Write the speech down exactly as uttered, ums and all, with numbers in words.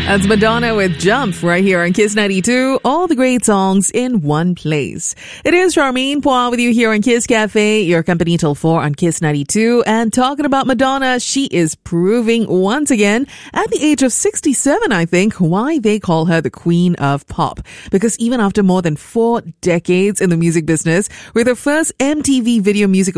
That's Madonna with Jump right here on Kiss ninety-two. All the great songs in one place. It is Charmaine Poir with you here on Kiss Cafe, your company till four on Kiss ninety-two. And talking about Madonna, she is proving once again at the age of sixty-seven, I think, why they call her the Queen of Pop. Because even after more than four decades in the music business, with her first M T V Video Music